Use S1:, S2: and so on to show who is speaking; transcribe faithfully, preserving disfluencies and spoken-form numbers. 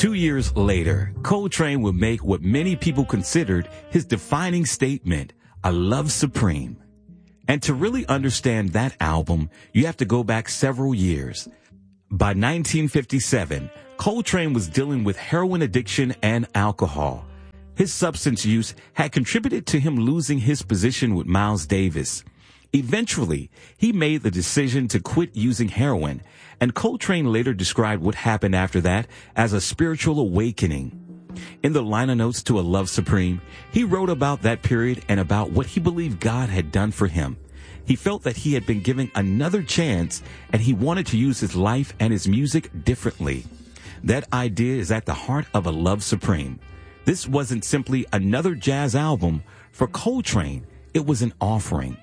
S1: Two years later, Coltrane would make what many people considered his defining statement, "I Love Supreme." And to really understand that album, you have to go back several years. By nineteen fifty-seven, Coltrane was dealing with heroin addiction and alcohol. His substance use had contributed to him losing his position with Miles Davis. Eventually, he made the decision to quit using heroin, and Coltrane later described what happened after that as a spiritual awakening. In the liner notes to "A Love Supreme," he wrote about that period and about what he believed God had done for him. He felt that he had been given another chance, and he wanted to use his life and his music differently. That idea is at the heart of "A Love Supreme." This wasn't simply another jazz album. For Coltrane, it was an offering.